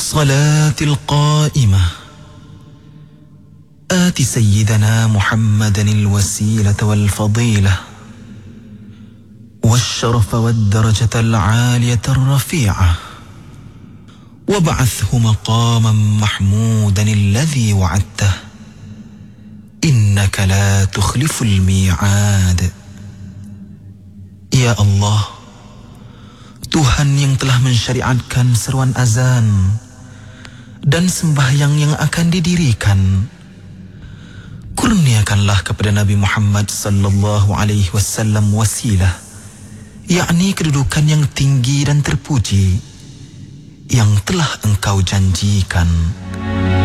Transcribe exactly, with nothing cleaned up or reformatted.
والصلاة القائمة آت سيدنا محمدا الوسيلة والفضيلة والشرف والدرجة العالية الرفيعة وابعثه مقاما محمودا الذي وعدته إنك لا تخلف الميعاد. Ya Allah, Tuhan yang telah mensyariatkan seruan azan dan sembahyang yang akan didirikan, kurniakanlah kepada Nabi Muhammad sallallahu alaihi wasallam wasilah, yakni kedudukan yang tinggi dan terpuji yang telah engkau janjikan.